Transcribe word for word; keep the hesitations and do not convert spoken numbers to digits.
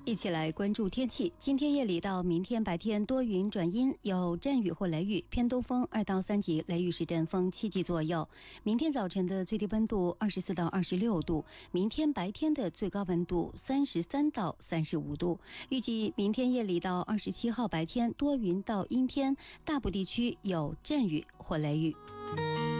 一起来关注天气。今天夜里到明天白天多云转阴，有阵雨或雷雨，偏东风二到三级，雷雨时阵风七级左右。明天早晨的最低温度二十四到二十六度，明天白天的最高温度三十三到三十五度。预计明天夜里到二十七号白天多云到阴天，大部地区有阵雨或雷雨。